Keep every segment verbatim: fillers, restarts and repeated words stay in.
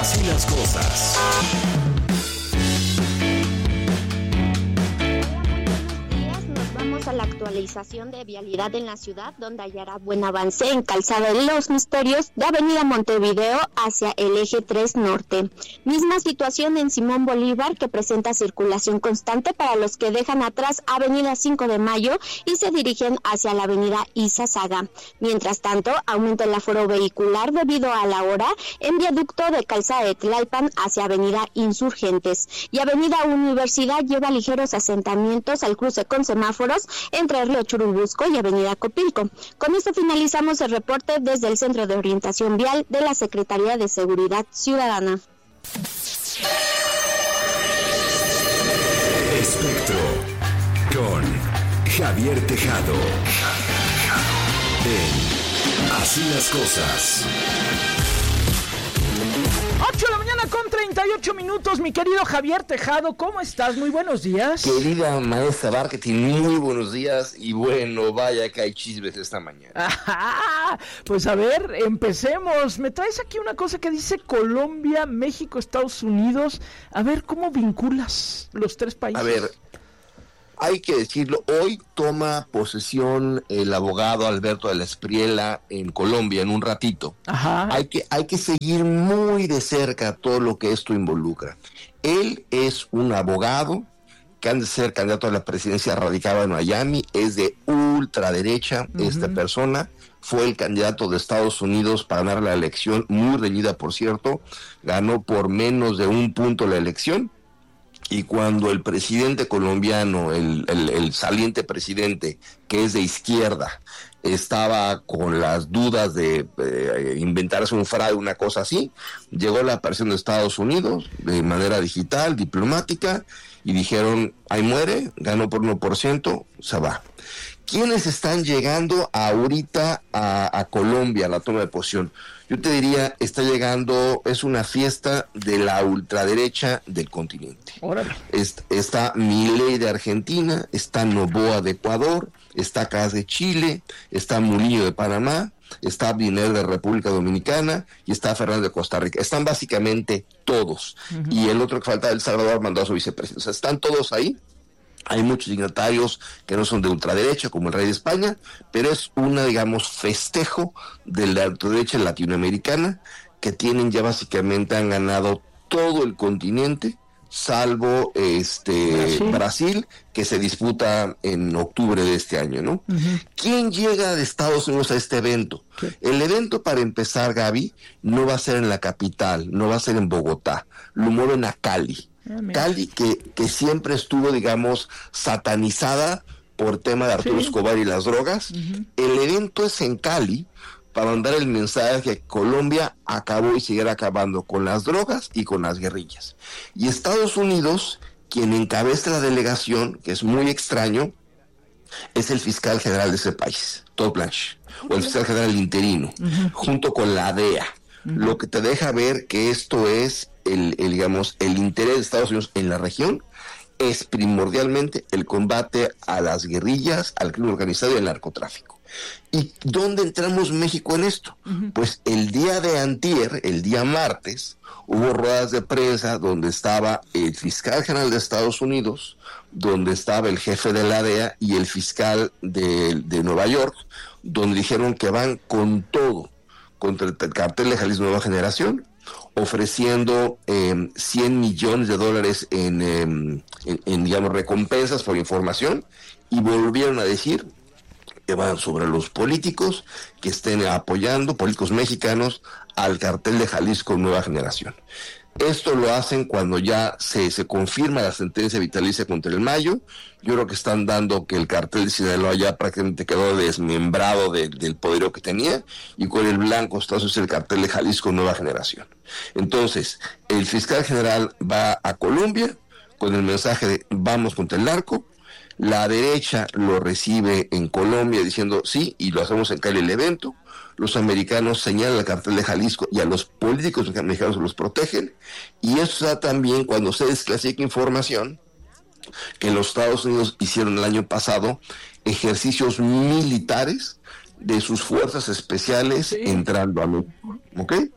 Así las cosas. A la actualización de vialidad en la ciudad, donde hallará buen avance en Calzada de los Misterios de Avenida Montevideo hacia el eje tres Norte. Misma situación en Simón Bolívar, que presenta circulación constante para los que dejan atrás Avenida cinco de Mayo y se dirigen hacia la Avenida Izazaga. Mientras tanto, aumenta el aforo vehicular debido a la hora en viaducto de Calzada de Tlalpan hacia Avenida Insurgentes. Y Avenida Universidad lleva ligeros asentamientos al cruce con semáforos entre Río Churubusco y Avenida Copilco. Con esto finalizamos el reporte desde el Centro de Orientación Vial de la Secretaría de Seguridad Ciudadana. Espectro con Javier Tejado. En Así las cosas. ocho de la mañana con treinta y ocho minutos, mi querido Javier Tejado, ¿cómo estás? Muy buenos días. Querida maestra marketing, muy buenos días y bueno, vaya que hay chismes esta mañana. Ajá, pues a ver, empecemos. Me traes aquí una cosa que dice Colombia, México, Estados Unidos. A ver, ¿cómo vinculas los tres países? A ver, hay que decirlo, hoy toma posesión el abogado Alberto de la Espriella en Colombia en un ratito. Ajá. Hay que, hay que seguir muy de cerca todo lo que esto involucra. Él es un abogado que han de ser candidato a la presidencia, radicado en Miami, es de ultraderecha. Uh-huh. Esta persona fue el candidato de Estados Unidos para ganar la elección, muy reñida por cierto, ganó por menos de un punto la elección. Y cuando el presidente colombiano, el, el, el saliente presidente, que es de izquierda, estaba con las dudas de eh, inventarse un fraude, una cosa así, llegó la aparición de Estados Unidos de manera digital, diplomática, y dijeron, ahí muere, ganó por uno por ciento, se va. ¿Quiénes están llegando ahorita a, a Colombia a la toma de posesión? Yo te diría, está llegando, es una fiesta de la ultraderecha del continente. Est, está Milei de Argentina, está Noboa de Ecuador, está Cas de Chile, está Murillo de Panamá, está Abinader de República Dominicana y está Fernández de Costa Rica. Están básicamente todos. Uh-huh. Y el otro que falta, El Salvador, mandó a su vicepresidente. O sea, están todos ahí. Hay muchos dignatarios que no son de ultraderecha, como el rey de España, pero es una, digamos, festejo de la ultraderecha latinoamericana, que tienen ya básicamente, han ganado todo el continente, salvo este Brasil, Brasil que se disputa en octubre de este año, ¿no? Uh-huh. ¿Quién llega de Estados Unidos a este evento? ¿Qué? El evento, para empezar, Gaby, no va a ser en la capital, no va a ser en Bogotá, lo mueven a Cali. Ah, Cali, que, que siempre estuvo, digamos, satanizada por tema de Arturo sí. Escobar y las drogas. Uh-huh. El evento es en Cali para mandar el mensaje que Colombia acabó y seguirá acabando con las drogas y con las guerrillas. Y Estados Unidos, quien encabeza la delegación, que es muy extraño, es el fiscal general de ese país, Todd Blanche, okay. o el fiscal general interino, uh-huh. junto con la D E A. Uh-huh. Lo que te deja ver que esto es el, el, digamos, el interés de Estados Unidos en la región es primordialmente el combate a las guerrillas, al crimen organizado y al narcotráfico. ¿Y dónde entramos México en esto? Uh-huh. Pues el día de antier, el día martes, hubo ruedas de prensa donde estaba el fiscal general de Estados Unidos, donde estaba el jefe de la D E A y el fiscal de, de Nueva York, donde dijeron que van con todo contra el cartel de Jalisco Nueva Generación, ofreciendo eh, cien millones de dólares en, eh, en, en, digamos, recompensas por información, y volvieron a decir que van sobre los políticos que estén apoyando, políticos mexicanos, al cartel de Jalisco Nueva Generación. Esto lo hacen cuando ya se, se confirma la sentencia vitalicia contra el Mayo. Yo creo que están dando que el cartel de Sinaloa ya prácticamente quedó desmembrado de, del poderío que tenía, y con el blanco está es el cartel de Jalisco Nueva Generación. Entonces, el fiscal general va a Colombia con el mensaje de vamos contra el narco. La derecha lo recibe en Colombia diciendo sí, y lo hacemos en Cali el evento. Los americanos señalan al cartel de Jalisco y a los políticos mexicanos los protegen, y eso da también cuando se desclasifica información que los Estados Unidos hicieron el año pasado ejercicios militares de sus fuerzas especiales sí. entrando a México, ¿ok?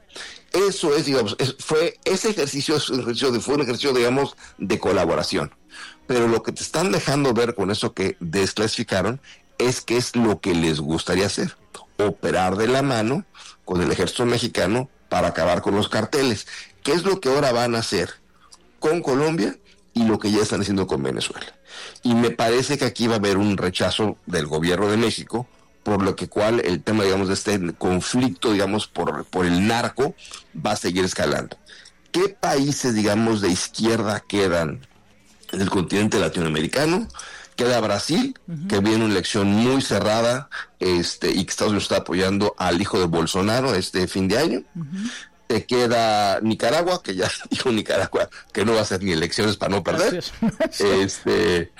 Eso es, digamos, es, fue ese ejercicio, es un ejercicio de, fue un ejercicio, digamos, de colaboración. Pero lo que te están dejando ver con eso que desclasificaron es que es lo que les gustaría hacer, operar de la mano con el ejército mexicano para acabar con los carteles. ¿Qué es lo que ahora van a hacer con Colombia y lo que ya están haciendo con Venezuela? Y me parece que aquí va a haber un rechazo del gobierno de México, por lo que cual el tema, digamos, de este conflicto, digamos, por, por el narco, va a seguir escalando. ¿Qué países, digamos, de izquierda quedan en el continente latinoamericano? Queda Brasil, uh-huh. que viene una elección muy cerrada, este, y que Estados Unidos está apoyando al hijo de Bolsonaro este fin de año. Uh-huh. Te queda Nicaragua, que ya dijo Nicaragua que no va a hacer ni elecciones para no perder. este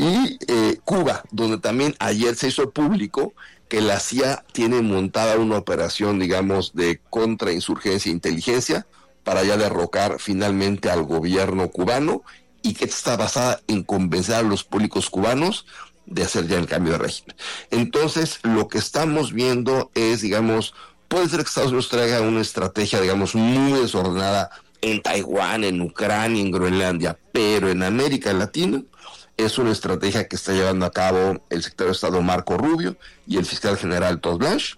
Y eh, Cuba, donde también ayer se hizo público que la C I A tiene montada una operación, digamos, de contrainsurgencia e inteligencia para ya derrocar finalmente al gobierno cubano, y que está basada en convencer a los políticos cubanos de hacer ya el cambio de régimen. Entonces, lo que estamos viendo es, digamos, puede ser que Estados Unidos traiga una estrategia, digamos, muy desordenada en Taiwán, en Ucrania, en Groenlandia, pero en América Latina es una estrategia que está llevando a cabo el secretario de Estado Marco Rubio y el fiscal general Todd Blanche,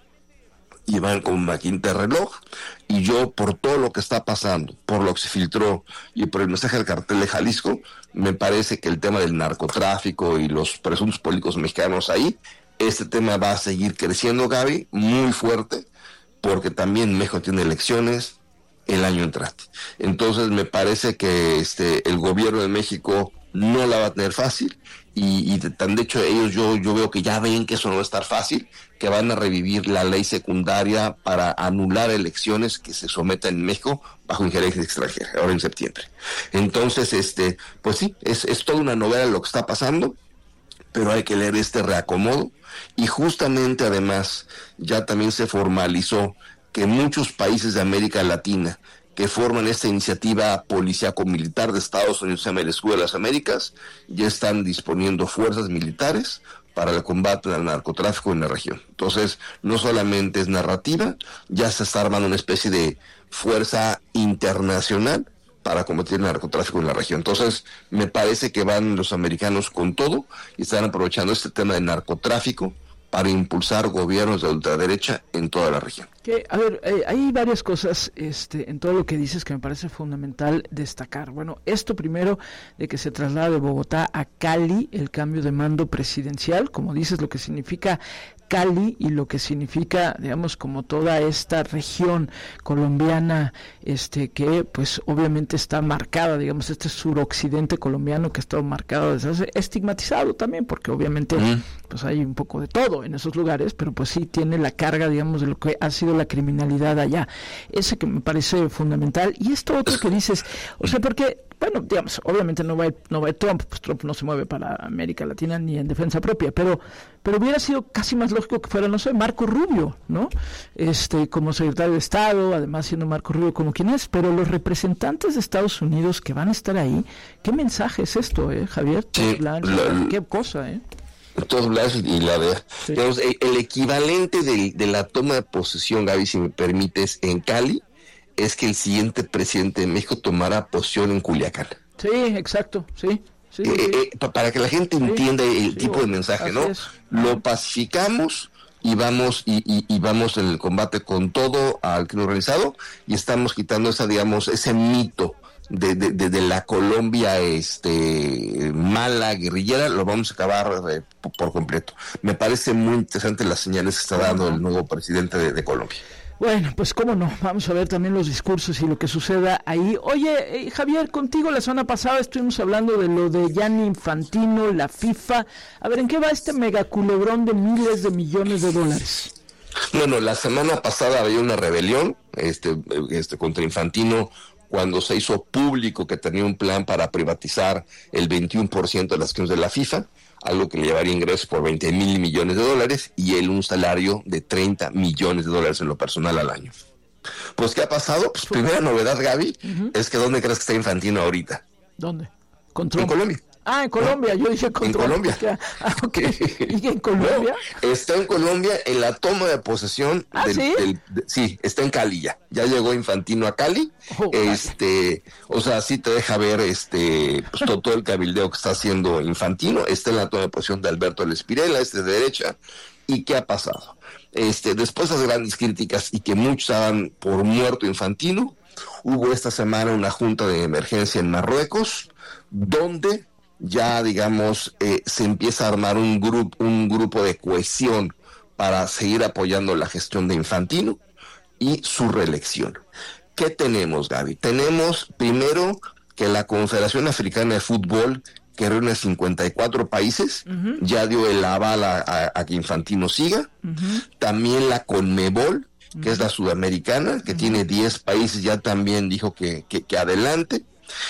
y van con máquina de reloj. Y yo, por todo lo que está pasando, por lo que se filtró y por el mensaje del cartel de Jalisco, me parece que el tema del narcotráfico y los presuntos políticos mexicanos ahí, este tema va a seguir creciendo, Gaby, muy fuerte, porque también México tiene elecciones el año entrante. Entonces me parece que este el gobierno de México no la va a tener fácil, y, y tan de hecho ellos yo yo veo que ya ven que eso no va a estar fácil, que van a revivir la ley secundaria para anular elecciones que se sometan en México bajo injerencia extranjera, ahora en septiembre. Entonces, este pues sí, es, es toda una novela lo que está pasando, pero hay que leer este reacomodo, y justamente además ya también se formalizó que muchos países de América Latina que forman esta iniciativa policíaco-militar de Estados Unidos y el Escudo de las Américas ya están disponiendo fuerzas militares para el combate al narcotráfico en la región. Entonces, no solamente es narrativa, ya se está armando una especie de fuerza internacional para combatir el narcotráfico en la región. Entonces, me parece que van los americanos con todo y están aprovechando este tema de narcotráfico para impulsar gobiernos de ultraderecha en toda la región. Que, a ver, eh, hay varias cosas este, en todo lo que dices que me parece fundamental destacar. Bueno, esto primero de que se traslada de Bogotá a Cali, el cambio de mando presidencial, como dices, lo que significa Cali y lo que significa, digamos, como toda esta región colombiana, este que pues obviamente está marcada, digamos, este suroccidente colombiano que está marcado desde hace, estigmatizado también, porque obviamente mm. pues hay un poco de todo en esos lugares, pero pues sí tiene la carga, digamos, de lo que ha sido la criminalidad allá. Ese que me parece fundamental. Y esto otro que dices, o sea, porque bueno, digamos, obviamente no va a, no va a Trump, pues Trump no se mueve para América Latina ni en defensa propia, pero pero hubiera sido casi más lógico que fuera, no sé, Marco Rubio, ¿no? Este, como secretario de Estado, además siendo Marco Rubio como quien es, pero los representantes de Estados Unidos que van a estar ahí, ¿qué mensaje es esto, eh, Javier? Sí, Blanche, la, qué cosa, ¿eh? Todos Blanche y la de... Sí. Digamos, el, el equivalente de, de la toma de posesión, Gaby, si me permites, en Cali, es que el siguiente presidente de México tomara posesión en Culiacán. Sí, exacto, sí. Sí, eh, sí. Eh, para que la gente sí, entienda el sí, tipo de mensaje, ¿no? Es. Lo pacificamos y vamos y, y, y vamos en el combate con todo al crimen organizado, y estamos quitando esa, digamos, ese mito de, de, de, de la Colombia este mala, guerrillera, lo vamos a acabar de, por, por completo. Me parece muy interesante las señales que está dando el nuevo presidente de, de Colombia. Bueno, pues cómo no, vamos a ver también los discursos y lo que suceda ahí. Oye, eh, Javier, contigo la semana pasada estuvimos hablando de lo de Gianni Infantino, la FIFA. A ver, ¿en qué va este megaculebrón de miles de millones de dólares? Bueno, la semana pasada había una rebelión este, este contra Infantino cuando se hizo público que tenía un plan para privatizar el veintiuno por ciento de las acciones de la FIFA, algo que le llevaría ingresos por veinte mil millones de dólares, y él un salario de treinta millones de dólares en lo personal al año. Pues, ¿qué ha pasado? Pues, primera novedad, Gaby, uh-huh. es que ¿dónde crees que está Infantino ahorita? ¿Dónde? ¿Con Trump? En Colombia. Ah, en Colombia, yo dije con en Trump. Colombia. Ah, okay. ¿Y en Colombia? No, está en Colombia en la toma de posesión. ¿Ah, del, sí? del, de, sí, está en Cali ya. Ya llegó Infantino a Cali. Oh, este, vale. O sea, sí te deja ver este pues, todo, todo el cabildeo que está haciendo Infantino. Está en la toma de posesión de Alberto Lespirela, este de derecha. ¿Y qué ha pasado? Este, después de las grandes críticas y que muchos daban por muerto Infantino, hubo esta semana una junta de emergencia en Marruecos, donde ya, digamos, eh, se empieza a armar un grupo, un grupo de cohesión para seguir apoyando la gestión de Infantino y su reelección. ¿Qué tenemos, Gaby? Tenemos, primero, que la Confederación Africana de Fútbol, que reúne cincuenta y cuatro países, uh-huh. ya dio el aval a, a, a que Infantino siga. Uh-huh. También la CONMEBOL, que uh-huh. es la sudamericana, que uh-huh. tiene diez países, ya también dijo que, que, que adelante.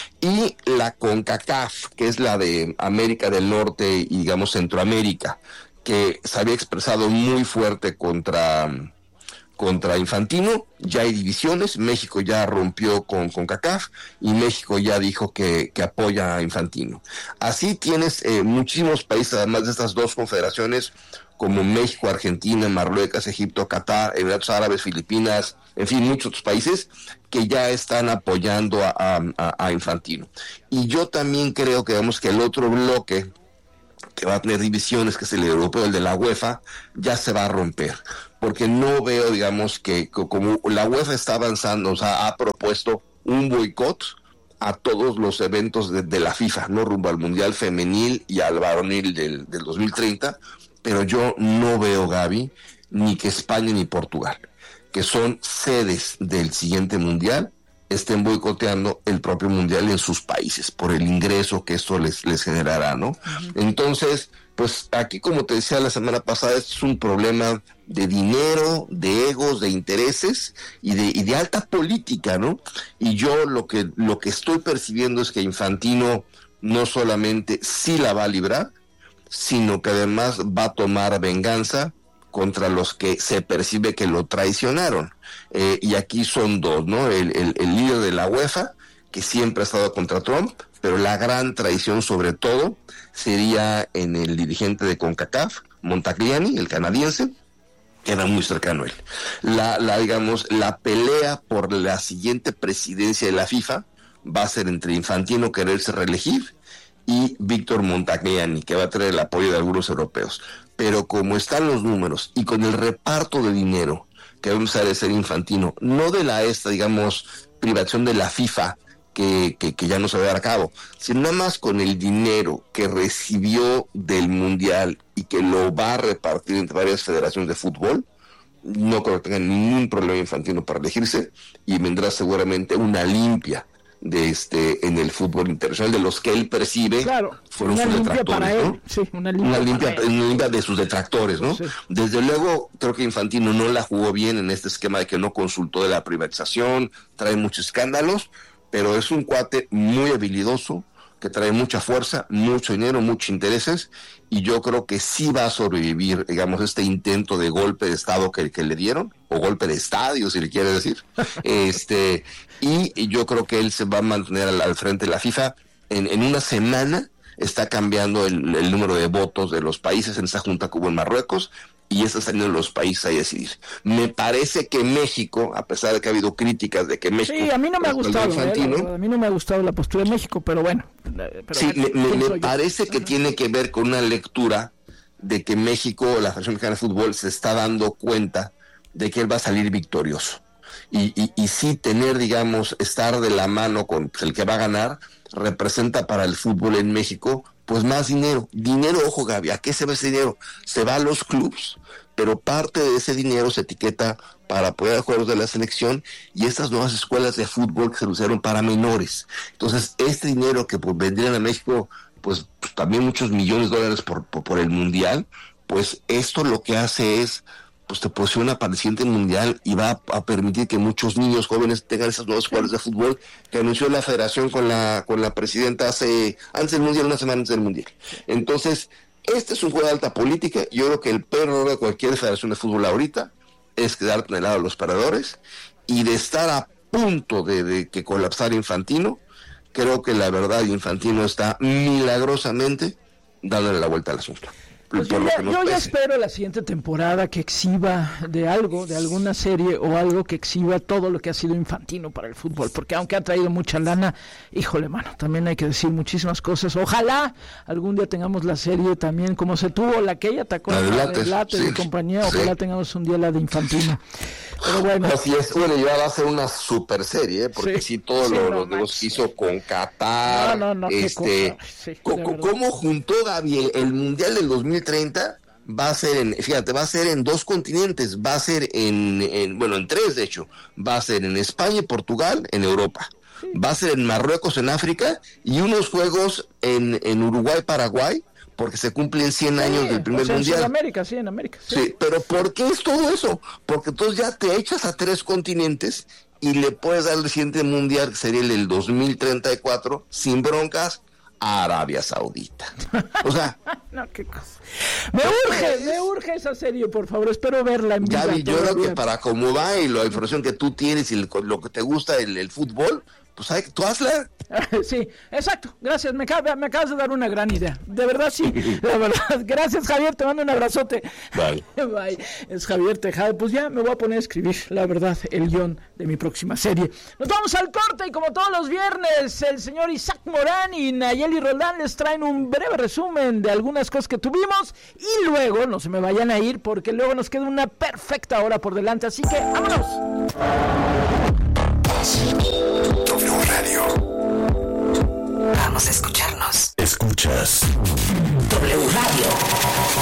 Y la CONCACAF, que es la de América del Norte y, digamos, Centroamérica, que se había expresado muy fuerte contra, contra Infantino. Ya hay divisiones. México ya rompió con CONCACAF y México ya dijo que, que apoya a Infantino. Así tienes eh, muchísimos países, además de estas dos confederaciones, como México, Argentina, Marruecos, Egipto, Qatar, Emiratos Árabes, Filipinas, en fin, muchos otros países que ya están apoyando a, a, a Infantino. Y yo también creo que, digamos, que el otro bloque que va a tener divisiones, que es el europeo, el de la UEFA, ya se va a romper, porque no veo, digamos, que, que como la UEFA está avanzando, o sea, ha propuesto un boicot a todos los eventos de, de la FIFA, no rumbo al Mundial Femenil y al Varonil del, del dos mil treinta, pero yo no veo, Gaby, ni que España ni Portugal, que son sedes del siguiente Mundial, estén boicoteando el propio Mundial en sus países, por el ingreso que esto les, les generará, ¿no? Uh-huh. Entonces, pues aquí, como te decía la semana pasada, esto es un problema de dinero, de egos, de intereses y de, y de alta política, ¿no? Y yo lo que, lo que estoy percibiendo es que Infantino no solamente sí la va a librar, sino que además va a tomar venganza contra los que se percibe que lo traicionaron. Eh, y aquí son dos, ¿no? El, el, el líder de la UEFA, que siempre ha estado contra Trump, pero la gran traición sobre todo sería en el dirigente de CONCACAF, Montagliani, el canadiense, que era muy cercano a él. La, la, digamos, la pelea por la siguiente presidencia de la FIFA va a ser entre Infantino quererse reelegir y Víctor Montagliani, que va a tener el apoyo de algunos europeos. Pero como están los números y con el reparto de dinero que va a empezar a ser Infantino, no de la esta, digamos, privatización de la FIFA, que, que, que ya no se va a dar a cabo, sino nada más con el dinero que recibió del Mundial y que lo va a repartir entre varias federaciones de fútbol, no creo que tenga ningún problema Infantino para elegirse, y vendrá seguramente una limpia de este en el fútbol internacional, de los que él percibe, claro, fueron una sus limpia detractores, para él, ¿no? sí, una limpia, una limpia, para él. una limpia de sus detractores, ¿no? Sí. Desde luego, creo que Infantino no la jugó bien en este esquema de que no consultó de la privatización, trae muchos escándalos, pero es un cuate muy habilidoso, que trae mucha fuerza, mucho dinero, muchos intereses, y yo creo que sí va a sobrevivir, digamos, este intento de golpe de Estado que, que le dieron, o golpe de estadio, si le quiere decir, este, y, y yo creo que él se va a mantener al, al frente de la FIFA. En, en una semana está cambiando el, el número de votos de los países en esa junta que hubo en Marruecos, y está saliendo los países a decidir. Me parece que México, a pesar de que ha habido críticas de que México... Sí, a mí no me ha gustado, Infantino, eh, a mí no me ha gustado la postura de México, pero bueno. Pero sí, me, me, me parece que tiene que ver con una lectura de que México, la Federación Mexicana de Fútbol, se está dando cuenta de que él va a salir victorioso. Y, y, y sí tener, digamos, estar de la mano con pues, el que va a ganar, representa para el fútbol en México pues más dinero. Dinero, ojo, Gaby, ¿a qué se va ese dinero? Se va a los clubes, pero parte de ese dinero se etiqueta para apoyar a jugadores de la selección y estas nuevas escuelas de fútbol que se usaron para menores. Entonces, este dinero que pues, vendrían a México, pues, pues también muchos millones de dólares por, por, por el Mundial, pues esto lo que hace es pues te posiciona para el siguiente Mundial y va a, a permitir que muchos niños jóvenes tengan esas nuevas escuelas de fútbol que anunció la federación con la con la presidenta hace antes del Mundial, una semana antes del Mundial. Entonces, este es un juego de alta política. Yo creo que el peor error de cualquier federación de fútbol ahorita es quedarte en el lado de los perdedores y de estar a punto de, de que colapsara Infantino, creo que la verdad Infantino está milagrosamente dándole la vuelta al asunto. Pues yo ya, yo ya espero la siguiente temporada que exhiba de algo, de alguna serie o algo que exhiba todo lo que ha sido Infantino para el fútbol, porque aunque ha traído mucha lana, híjole, mano, también hay que decir muchísimas cosas. Ojalá algún día tengamos la serie también, como se tuvo la que ella atacó la de la Lattes, de Lattes sí, y compañía, ojalá sí. tengamos un día la de Infantino. Pero bueno. Así es, bueno, ya va a ser una super serie, ¿eh? Porque sí, sí todo sí, lo, no, los negocios que hizo con Qatar, no, no, no, este, sí, co- cómo juntó Gaby el Mundial del dos mil treinta, va a ser en, fíjate, va a ser en dos continentes, va a ser en, en bueno, en tres de hecho, va a ser en España y Portugal, en Europa, sí. Va a ser en Marruecos, en África, y unos juegos en, en Uruguay, Paraguay, porque se cumplen cien sí, años del primer o sea, mundial. En América, sí, en América. Sí. sí, pero ¿por qué es todo eso? Porque entonces ya te echas a tres continentes y le puedes dar el siguiente mundial, que sería el del dos mil treinta y cuatro, sin broncas, a Arabia Saudita. O sea... no, qué cosa. Me urge, me urge esa serie, por favor, espero verla en vida. Gaby, yo creo que para cómo va y la información que tú tienes y el, lo que te gusta el, el fútbol, pues hay, tú hazla. Sí, exacto, gracias, me, me acabas de dar una gran idea, de verdad sí, de verdad, gracias Javier, te mando un abrazote. Bye. Bye, es Javier Tejada, pues ya me voy a poner a escribir, la verdad, el guión de mi próxima serie. Nos vamos al corte y como todos los viernes, el señor Isaac Morán y Nayeli Roldán les traen un breve resumen de algunas cosas que tuvimos y luego no se me vayan a ir porque luego nos queda una perfecta hora por delante, así que vámonos. W Radio. Vamos a escucharnos. Escuchas W Radio.